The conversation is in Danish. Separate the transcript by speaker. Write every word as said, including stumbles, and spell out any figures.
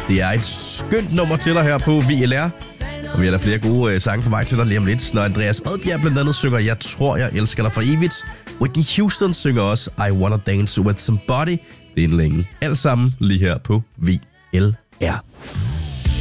Speaker 1: Det er et skønt nummer til dig her på V L R. Og vi har da flere gode øh, sange på vej til dig lige om lidt, når Andreas Odbjerg blandt andet synger Jeg tror, jeg elsker dig for evigt. Whitney Houston synger også I Wanna Dance With Somebody. Det er en længe. Alt sammen lige her på V L R.